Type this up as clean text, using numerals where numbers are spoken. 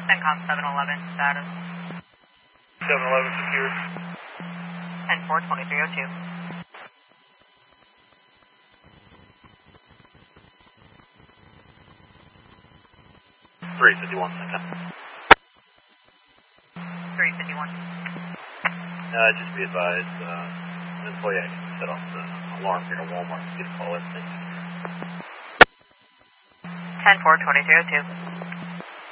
CENTCOM 711 status. 711 secured. 10-4, 2302. 351 CENTCOM. 351. Just be advised, an employee actually set off the alarm here at Walmart to get a call at 10-4, 2302.